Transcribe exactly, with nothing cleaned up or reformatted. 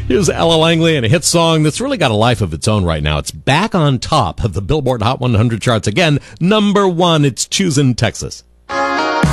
Here's Ella Langley and a hit song that's really got a life of its own right now. It's back on top of the Billboard Hot one hundred charts again. Number one, it's Choosing Texas.